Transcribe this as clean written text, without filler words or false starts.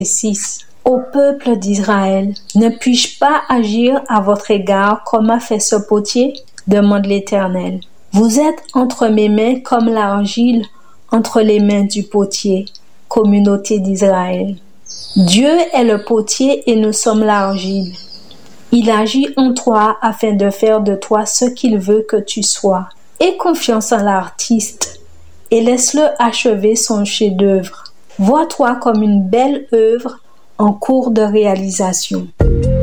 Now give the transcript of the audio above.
6. Ô peuple d'Israël, ne puis-je pas agir à votre égard comme a fait ce potier? Demande l'Éternel. Vous êtes entre mes mains comme l'argile entre les mains du potier, communauté d'Israël. Dieu est le potier et nous sommes l'argile. Il agit en toi afin de faire de toi ce qu'il veut que tu sois. Aie confiance en l'artiste et laisse-le achever son chef-d'œuvre. Vois-toi comme une belle œuvre en cours de réalisation.